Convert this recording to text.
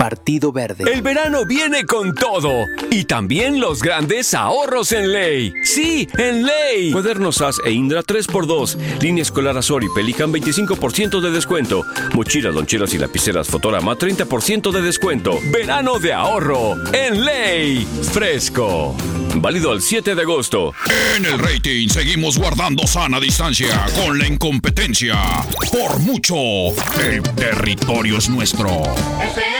Partido Verde. El verano viene con todo. Y también los grandes ahorros en Ley. ¡Sí, en Ley! Cuadernos SAS e Indra 3x2. Línea escolar Azor y Pelican 25% de descuento. Mochilas, loncheras y lapiceras Fotorama 30% de descuento. Verano de ahorro en Ley. Fresco. Válido al 7 de agosto. En el rating seguimos guardando sana distancia con la incompetencia. Por mucho, el territorio es nuestro.